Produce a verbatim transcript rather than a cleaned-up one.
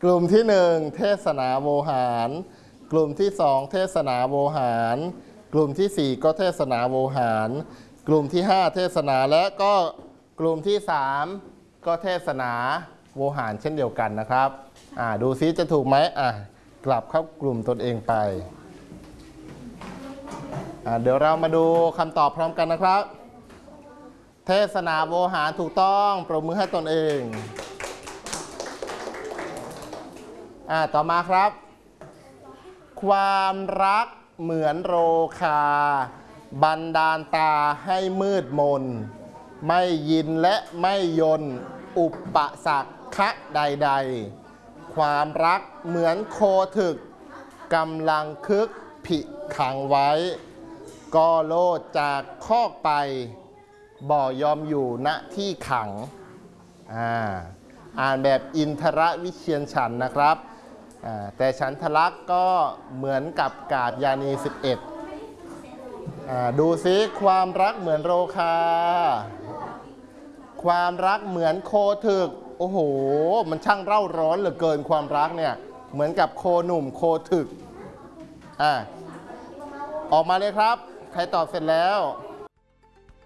กลุ่มที่หนึ่งเทศนาโวหารกลุ่มที่สองเทศนาโวหารกลุ่มที่สี่ก็เทศนาโวหารกลุ่มที่ห้าเทศนาและก็กลุ่มที่สามก็เทศนาโวหารเช่นเดียวกันนะครับอ่าดูซิจะถูกไหมอ่ะกลับเข้ากลุ่มตนเองไปอ่าเดี๋ยวเรามาดูคำตอบพร้อมกันนะครับเทศนาโวหารถูกต้องปรบมือให้ตนเองอ่าต่อมาครับความรักเหมือนโรคาบันดาลตาให้มืดมนไม่ยินและไม่ยนอุปสรรคใดๆความรักเหมือนโคถึกกำลังคึกผิขังไว้ก็โลดจากคอกไปบ่ยอมอยู่ณที่ขังอ่าอ่านแบบอินทรวิเชียรฉันท์นะครับแต่ฉันทลักษณ์ก็เหมือนกับกาบยานีสิบเอ็ดดูซิความรักเหมือนโรคาความรักเหมือนโคถึกโอ้โหมันช่างเร่าร้อนเหลือเกินความรักเนี่ยเหมือนกับโคหนุ่มโคถึกอ่าออกมาเลยครับใครตอบเสร็จแล้ว